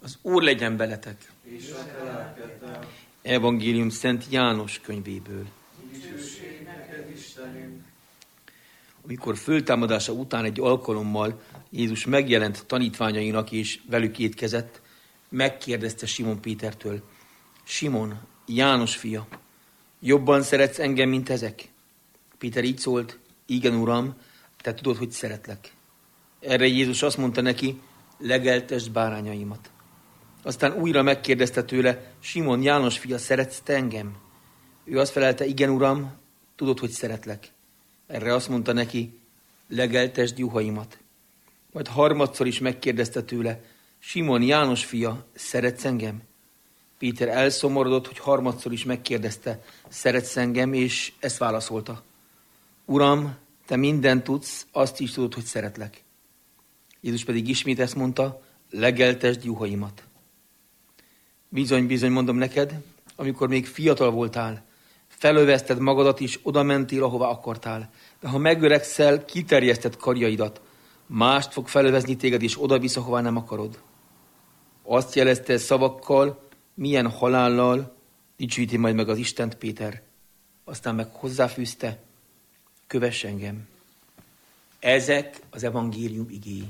Az Úr legyen veletek. És a te lelkeddel. Evangélium Szent János könyvéből. Dicsőség neked, Istenünk. Amikor föltámadása után egy alkalommal Jézus megjelent tanítványainak és velük étkezett, megkérdezte Simon Pétertől: Simon, János fia, jobban szeretsz engem, mint ezek? Péter így szólt: igen, Uram, te tudod, hogy szeretlek. Erre Jézus azt mondta neki: legeltesd bárányaimat. Aztán újra megkérdezte tőle: Simon, János fia, szeretsz te engem? Ő azt felelte: igen, Uram, tudod, hogy szeretlek. Erre azt mondta neki: legeltesd juhaimat. Majd harmadszor is megkérdezte tőle: Simon, János fia, szeretsz engem? Péter elszomorodott, hogy harmadszor is megkérdezte: szeretsz engem? És ezt válaszolta: Uram, te mindent tudsz, azt is tudod, hogy szeretlek. Jézus pedig ismét ezt mondta: legeltesd juhaimat. Bizony, bizony, mondom neked, amikor még fiatal voltál, felövezted magadat és oda mentél, ahova akartál. De ha megöregszel, kiterjeszted karjaidat, mást fog felövezni téged, és oda visz, ahová nem akarod. Azt jelezte szavakkal, milyen halállal dicsőíti majd meg az Istent Péter. Aztán meg hozzáfűzte: kövess engem. Ezek az evangélium igéi.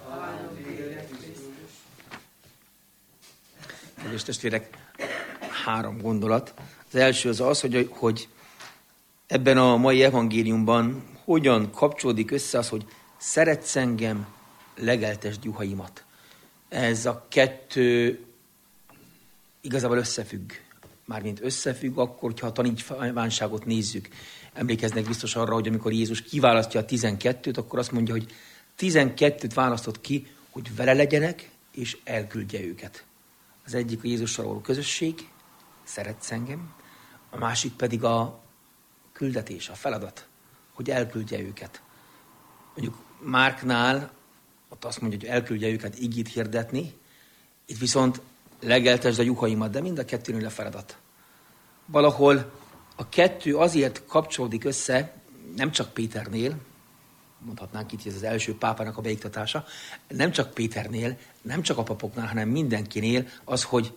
Kedves testvérek, 3 gondolat. Az első az, hogy ebben a mai evangéliumban hogyan kapcsolódik össze az, hogy szeretsz engem, legeltesd juhaimat. Ez a 2 igazából összefügg. Mármint összefügg akkor, hogyha a tanítványságot nézzük. Emlékeznek biztos arra, hogy amikor Jézus kiválasztja a 12-t, akkor azt mondja, hogy 12-t választott ki, hogy vele legyenek, és elküldje őket. Az egyik a Jézussal való közösség, szeretsz engem, a másik pedig a küldetés, a feladat, hogy elküldje őket. Mondjuk Márknál ott azt mondja, hogy elküldje őket igét hirdetni, itt viszont legeltesd a juhaimat, de mind a 2-nél a feladat. Valahol a 2 azért kapcsolódik össze, nem csak Péternél, mondhatnánk itt, hogy ez az első pápának a beiktatása, nem csak Péternél, nem csak a papoknál, hanem mindenkinél az, hogy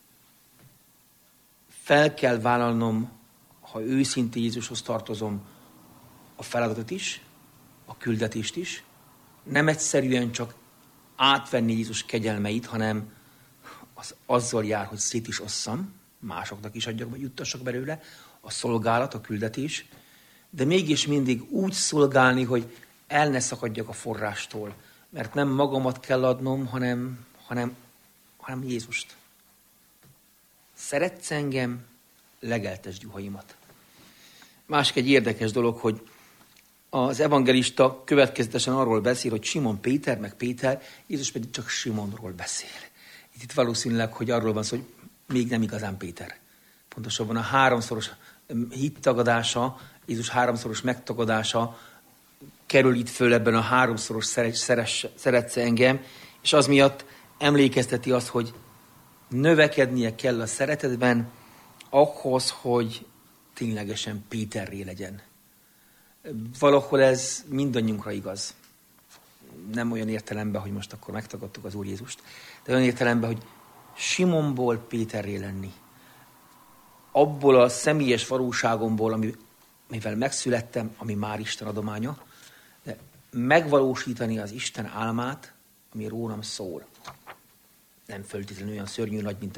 fel kell vállalnom, ha őszintén Jézushoz tartozom, a feladatot is, a küldetést is, nem egyszerűen csak átvenni Jézus kegyelmeit, hanem az azzal jár, hogy szét is osszam, másoknak is adjak, vagy juttassak belőle, a szolgálat, a küldetés, de mégis mindig úgy szolgálni, hogy el ne szakadjak a forrástól, mert nem magamat kell adnom, hanem Jézust. Szeretsz engem, legeltesd juhaimat. Másik egy érdekes dolog, hogy az evangelista következetesen arról beszél, hogy Simon Péter, meg Péter, Jézus pedig csak Simonról beszél. Itt valószínűleg, hogy arról van szó, hogy még nem igazán Péter. Pontosabban a 3-szoros hittagadása, Jézus 3-szoros megtagadása kerül itt föl ebben a 3-szoros szeretsz engem, és az miatt emlékezteti azt, hogy növekednie kell a szeretetben ahhoz, hogy ténylegesen Péterré legyen. Valahol ez mindannyiunkra igaz. Nem olyan értelemben, hogy most akkor megtagadtuk az Úr Jézust, de olyan értelemben, hogy Simonból Péterré lenni. Abból a személyes valóságomból, amivel megszülettem, ami már Isten adománya, de megvalósítani az Isten álmát, ami rólam szól. Nem föltétlenül olyan szörnyű nagy, mint